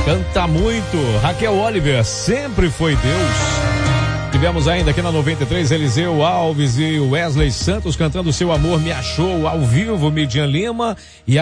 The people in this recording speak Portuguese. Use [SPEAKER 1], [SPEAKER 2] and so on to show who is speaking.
[SPEAKER 1] Canta muito. Raquel Oliver, Sempre Foi Deus. Tivemos ainda aqui na 93 Eliseu Alves e Wesley Santos cantando Seu Amor Me Achou ao vivo, Midian Lima e